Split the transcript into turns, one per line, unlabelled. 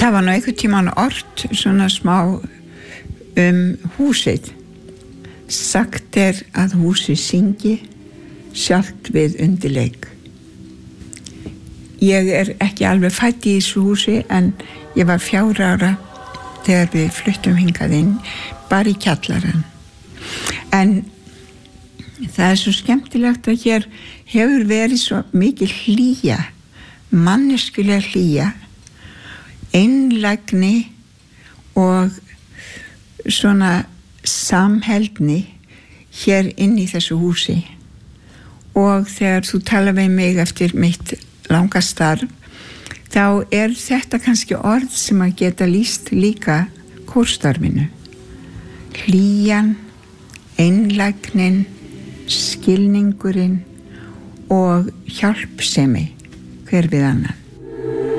Það var nú einhvern tímann ort svona smá húsið. Sagt að húsið syngi sjálft við undirleik. Ég ekki alveg fædd í þessu húsi en ég var 4 ára þegar við fluttum hingað inn, bara í kjallarann. En það svo skemmtilegt að hér hefur verið svo mikil hlýja, manneskjulega hlýja, einlægni og svona samheldni hér inn í þessu húsi. Og þegar þú talar við mig eftir mitt langa starf, þá þetta kannski orð sem að geta lýst líka kórstarfinu. Hlýjan, einlægnin, skilningurinn og hjálpsemi hver við annan.